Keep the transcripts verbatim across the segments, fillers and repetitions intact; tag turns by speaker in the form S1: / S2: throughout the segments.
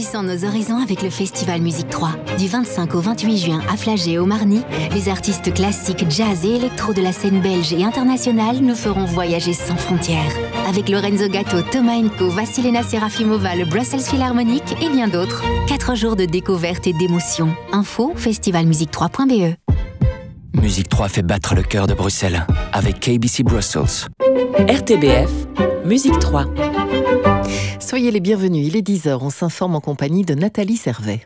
S1: Élargissons nos horizons avec le Festival Musique trois. Du vingt-cinq au vingt-huit juin à Flagey et au Marny, les artistes classiques, jazz et électro de la scène belge et internationale nous feront voyager sans frontières. Avec Lorenzo Gatto, Thomas Enko, Vassilena Serafimova, le Brussels Philharmonic et bien d'autres. Quatre jours de découverte et d'émotion. Info festival musique trois point b e.
S2: Musique trois fait battre le cœur de Bruxelles avec K B C Brussels.
S3: R T B F, Musique trois.
S4: Soyez les bienvenus, il est dix heures, on s'informe en compagnie de Nathalie Servet.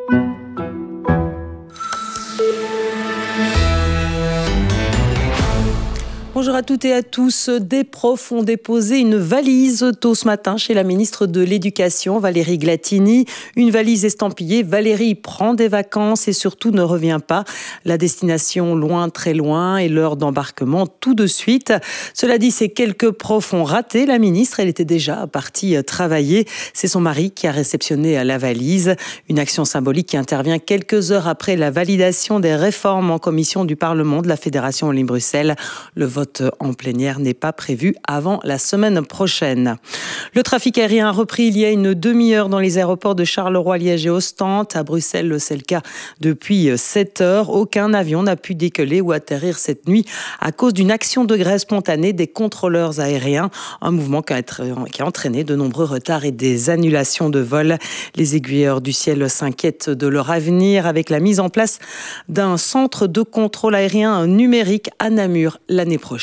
S5: Bonjour à toutes et à tous. Des profs ont déposé une valise tôt ce matin chez la ministre de l'Éducation, Valérie Glatini. Une valise estampillée. Valérie prend des vacances et surtout ne revient pas. La destination loin, très loin et l'heure d'embarquement tout de suite. Cela dit, ces quelques profs ont raté la ministre. Elle était déjà partie travailler. C'est son mari qui a réceptionné la valise. Une action symbolique qui intervient quelques heures après la validation des réformes en commission du Parlement de la Fédération Wallonie-Bruxelles. Le vote en plénière n'est pas prévu avant la semaine prochaine. Le trafic aérien a repris il y a une demi-heure dans les aéroports de Charleroi, Liège et Ostende. À Bruxelles, c'est le cas depuis sept heures. Aucun avion n'a pu décoller ou atterrir cette nuit à cause d'une action de grève spontanée des contrôleurs aériens. Un mouvement qui a, qui a entraîné de nombreux retards et des annulations de vols. Les aiguilleurs du ciel s'inquiètent de leur avenir avec la mise en place d'un centre de contrôle aérien numérique à Namur l'année prochaine.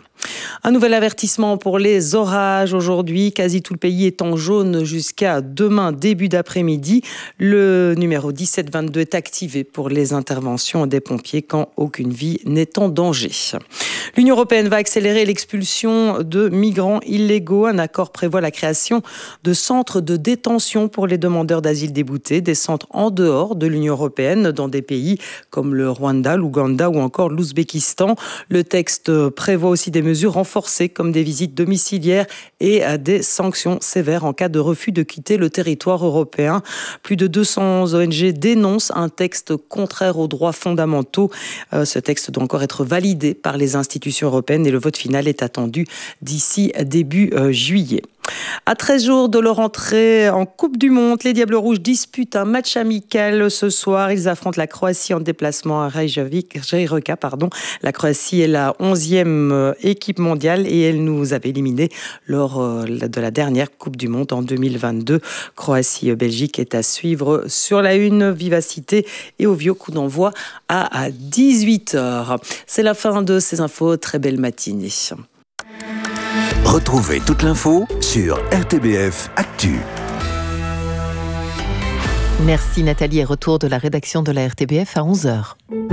S5: Un nouvel avertissement pour les orages aujourd'hui. Quasi tout le pays est en jaune jusqu'à demain début d'après-midi. Le numéro dix-sept vingt-deux est activé pour les interventions des pompiers quand aucune vie n'est en danger. L'Union européenne va accélérer l'expulsion de migrants illégaux. Un accord prévoit la création de centres de détention pour les demandeurs d'asile déboutés, des centres en dehors de l'Union européenne dans des pays comme le Rwanda, l'Ouganda ou encore l'Ouzbékistan. Le texte prévoit aussi des mesures renforcées comme des visites domiciliaires et des sanctions sévères en cas de refus de quitter le territoire européen. Plus de deux cents O N G dénoncent un texte contraire aux droits fondamentaux. Ce texte doit encore être validé par les institutions européennes et le vote final est attendu d'ici début juillet. À treize jours de leur entrée en Coupe du Monde, les Diables Rouges disputent un match amical ce soir. Ils affrontent la Croatie en déplacement à Reykjavik, Rijeka, pardon. La Croatie est la onzième équipe mondiale et elle nous avait éliminés lors de la dernière Coupe du Monde en deux mille vingt-deux. Croatie-Belgique est à suivre sur la une. Vivacité et Ovio, coup d'envoi à dix-huit heures. C'est la fin de ces infos. Très belle matinée.
S6: Retrouvez toute l'info sur R T B F Actu.
S4: Merci Nathalie et retour de la rédaction de la R T B F à onze heures.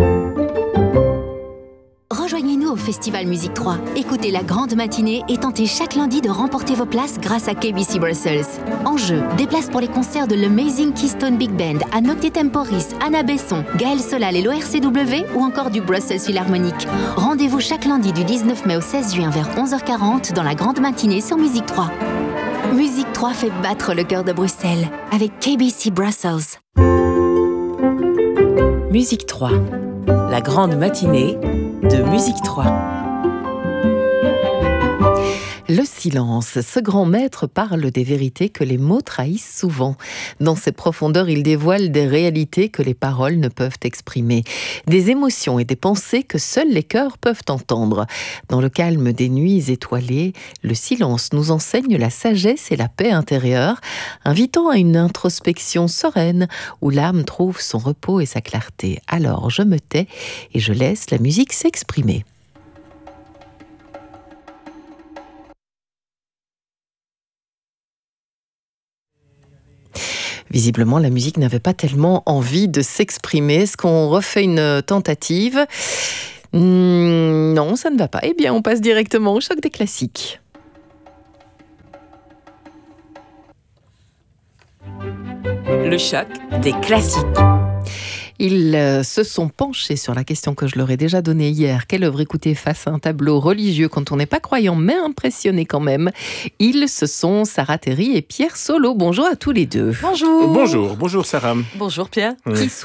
S1: Rejoignez-nous au Festival Musique trois. Écoutez la grande matinée et tentez chaque lundi de remporter vos places grâce à K B C Brussels. En jeu, des places pour les concerts de l'Amazing Keystone Big Band, à Nocte Temporis, Anna Besson, Gaël Solal et l'O R C W ou encore du Brussels Philharmonic. Rendez-vous chaque lundi du dix-neuf mai au seize juin vers onze heures quarante dans la grande matinée sur Musique trois. Musique trois fait battre le cœur de Bruxelles avec K B C Brussels.
S3: Musique trois, la grande matinée de Musique trois.
S4: Le silence, ce grand maître parle des vérités que les mots trahissent souvent. Dans ses profondeurs, il dévoile des réalités que les paroles ne peuvent exprimer, des émotions et des pensées que seuls les cœurs peuvent entendre. Dans le calme des nuits étoilées, le silence nous enseigne la sagesse et la paix intérieure, invitant à une introspection sereine où l'âme trouve son repos et sa clarté. Alors je me tais et je laisse la musique s'exprimer. Visiblement, la musique n'avait pas tellement envie de s'exprimer. Est-ce qu'on refait une tentative ? mmh, Non, ça ne va pas. Eh bien, on passe directement au choc des classiques.
S3: Le choc des classiques.
S4: Ils euh, se sont penchés sur la question que je leur ai déjà donnée hier. Quelle œuvre écouter face à un tableau religieux quand on n'est pas croyant mais impressionné quand même? Ils se sont Sarah Terry et Pierre Solo. Bonjour à tous les deux.
S7: Bonjour. Bonjour, bonjour Sarah.
S5: Bonjour Pierre.
S4: Qui